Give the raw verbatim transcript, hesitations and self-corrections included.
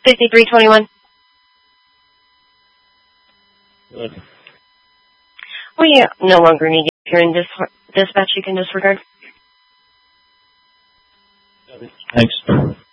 fifty-three twenty-one. Good. We no longer need you. If you're in dis- dispatch, you can disregard. Thanks.